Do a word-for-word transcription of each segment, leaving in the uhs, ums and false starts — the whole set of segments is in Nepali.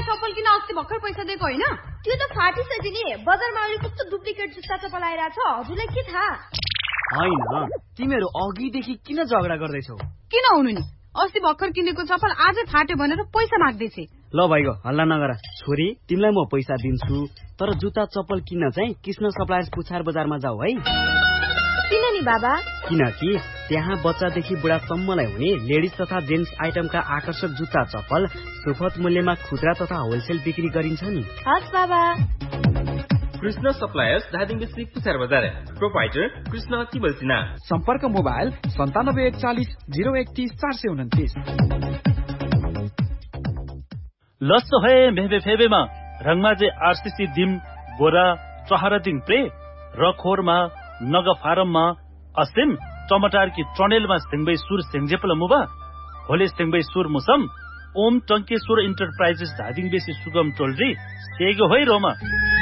चप्पल किन अस्ति भर्खर पैसा दिएको होइन? त्यो त फाटिसक्यो नि। बजारमा अहिले कस्तो डुप्लिकेट जुत्ता चप्पल आइरहेछ, हजुरलाई के थाहा? होइन, तिमीहरू अघिदेखि किन झगडा गर्दैछौ? किन हुनु नि, अस्ति भर्खर किनेको चप्पल आजै फाट्यो भनेर पैसा माग्दैछ। ल भाइको हल्ला नगर। छोरी, तिमीलाई म पैसा दिन्छु, तर जुत्ता चप्पल किन्न चाहिँ कृष्ण सप्लायर्स पुछार बजारमा जाऊ है। किन नि बाबा? किनकि त्यहाँ बच्चादेखि बुढासम्मलाई हुने लेडिज तथा जेन्ट्स आइटमका आकर्षक जुत्ता चप्पल सुपथ मूल्यमा खुद्रा तथा होलसेल बिक्री गरिन्छ नि। हस् बाबा। कृष्ण सप्लायर्स धादिङ डिस्ट्रिक्ट पुछार बजार। Proprietor Krishna cable Sinha. सम्पर्क मोबाइल सन्तानब्बे एकचालिस जिरो एकतिस चार सय उन्तिस। लस्सो है मेहबे फेबेमा रङमाजे आरसीसी दिम बोरा चहरदिङ प्रे रखोरमा नग फारममा असिम टमाटर की ट्रनेलमा सिंगबै सुर सेंजेपल मुबा होले सिंगबै सुर मुसम ओम टंकेश्वर इन्टरप्राइजेस धादिङ बेसी सुगम टोलरी सेगो होइ रोमा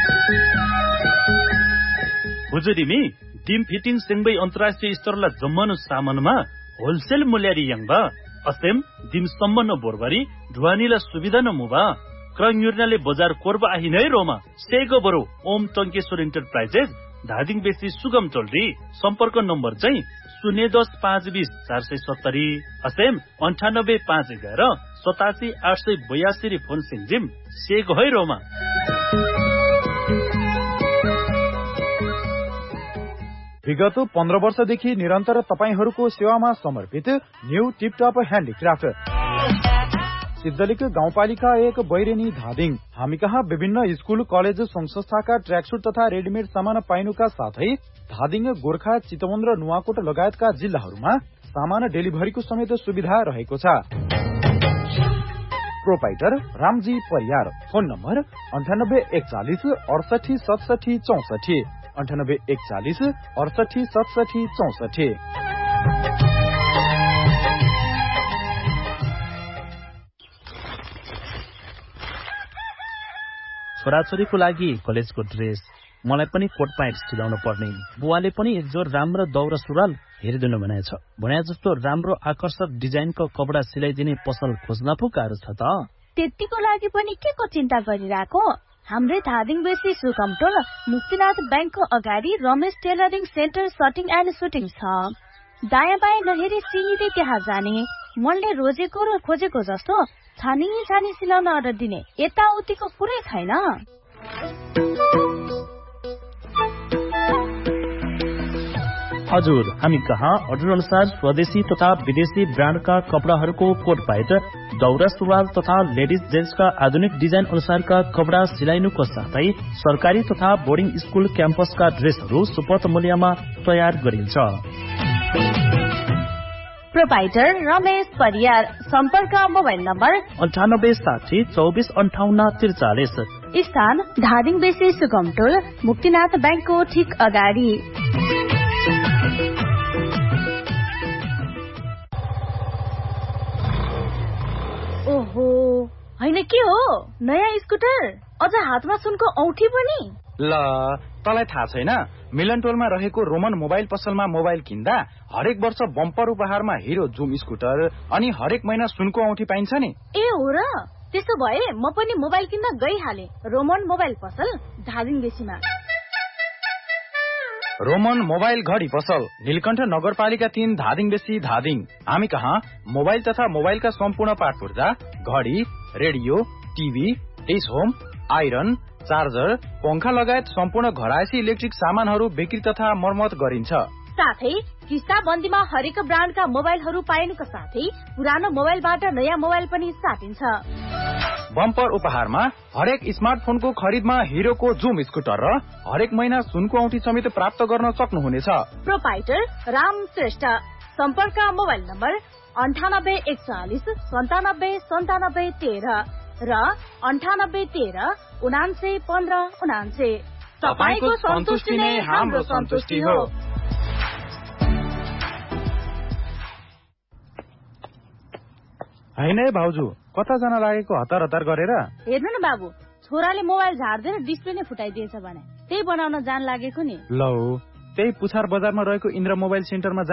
हुजुरीमी डिम फिटिङ सिंगबै अन्तर्राष्ट्रिय स्तरला जम्मनु सामानमा होलसेल मूल्यरी यङबा असेम दिम सम्मन बोरबारी ढुवानीला सुविधा न मुबा क्रङयुर्नाले बजार कोर्बा आहि नै रोमा सेगो बरो ओम टंकेश्वर इन्टरप्राइजेस धादिङ बेसी सुगम टोलरी सम्पर्क नम्बर चाहिँ शून्य दस पाँच बीस चार सय सत्तरी असेम अन्ठानब्बे पाँच एघार सतासी आठ सय बयासी फोन सिंजिम सेगो है रोमा। विगत पन्ध्र वर्षदेखि निरन्तर तपाईहरूको सेवामा समर्पित न्यू टिपटप ह्यान्डिक्राफ्ट सिद्धलिक गाउँपालिका एक बैरेनी धादिङ। हामी कहाँ विभिन्न स्कूल कलेज संघ संस्थाका ट्र्याकसुट तथा रेडिमेड सामान पाइनुका साथै धादिङ गोर्खा चितवन र नुवाकोट लगायतका जिल्लाहरूमा सामान डेलिभरीको समेत सुविधा रहेको छ। Proprietor Ramji Pariyar. Phone number अन्ठानब्बे एकचालिस अडसठी सतसठी चौसठी अन्ठानब्बे एकचालिस अडसठी सतसठी चौसठी। छोराछोरीको लागि कलेजको ड्रेस, मलाई पनि कोट प्यान्ट सिलाउन पर्ने। बुवाले पनि एकजोर राम्रो दौरा सुरुवाल हेरिदिनु भनेछ। भने जस्तो राम्रो आकर्षक डिजाइनको कपडा सिलाइदिने पसल खोज्न पो गाह्रो छ त। त्यतिको लागि पनि के को चिन्ता गरिरहेको? हाम्रै धादिङ बेसी सुकमटोल मुक्तिनाथ ब्याङ्कको अगाडि Ramesh tailoring centre सटिङ and shooting छ। दायाँ बायाँ नहेरी सिधै त्यहाँ जाने। मनले रोजेको र खोजेको जस्तो छानी छानी सिलाउन अर्डर दिने, यताउतिको कुरै छैन। हजुर, हामी कहाँ अर्डर अनुसार स्वदेशी तथा विदेशी ब्रान्डका कपडाहरूको कोट प्यान्ट, दौरा सुरुवाल तथा लेडिज जेन्ट्सका आधुनिक डिजाइन अनुसारका कपडा सिलाइनुको साथै सरकारी तथा बोर्डिङ स्कूल क्याम्पसका ड्रेसहरू सुपथ मूल्यमा तयार गरिन्छ। प्रोपाइटर रमेश परियार। सम्पर्क मोबाइल नम्बर अन्ठानब्बे साठी चौबिस अन्ठाउन्न त्रिचालिस। स्थान धादिङ बेसी सुगमटोल मुक्तिनाथ ब्याङ्कको ठिक अगाडि। ओहो, होइन के हो? नयाँ स्कुटर, अझ हातमा सुनको औठी पनि। ल, तँलाई थाहा छैन? मिलन टोलमा रहेको रोमन मोबाइल पसलमा मोबाइल किन्दा हरेक वर्ष बम्पर उपहारमा हिरो जुम स्कुटर अनि हरेक महिना सुनको औठी पाइन्छ नि। ए हो र? त्यसो भए म पनि मोबाइल किन्न गइहाले। रोमन मोबाइल पसल धादिङ बेसीमा। रोमन मोबाइल घडी पसल नीलकण्ठ नगरपालिका तीन धादिङ बेसी धादिङ। हामी कहाँ मोबाइल तथा मोबाइलका सम्पूर्ण पार्ट पुर्जा, घडी, radio, TV, dish home, iron, charger, पंखा लगायत सम्पूर्ण घरायसी इलेक्ट्रिक सामानहरू बिक्री तथा मर्मत गरिन्छ। साथै किस्ता बन्दीमा हरेक ब्रान्डका मोबाइलहरू पाइनुका साथै पुरानो मोबाइलबाट नयाँ मोबाइल पनि साटिन्छ। बम्पर उपहारमा हरेक स्मार्टफोनको खरिदमा हिरोको जुम स्कुटर र हरेक महिना सुनको औठी समेत प्राप्त गर्न सक्नुहुनेछ। प्रोपाइटर राम श्रेष्ठ। सम्पर्क मोबाइल नम्बर अन्ठानब्बे एकचालिस सन्तानब्बे सन्तानब्बे तेह्र र अन्ठानब्बे तेह्र उनान्से पन्ध्र उनान्से। तपाईको सन्तुष्टि नै हाम्रो सन्तुष्टि हो। होइन है भाउजू, कता जान लागेको हतार हतार गरेर? हेर्नु न बाबु, छोराले मोबाइल झार्दै डिस्प्ले नै फुटाइदिएछ भने त्यही बनाउन जान लागेको नि। लौ, त्यही पुछार बजारमा रहेको इन्द्र मोबाइल सेन्टरमा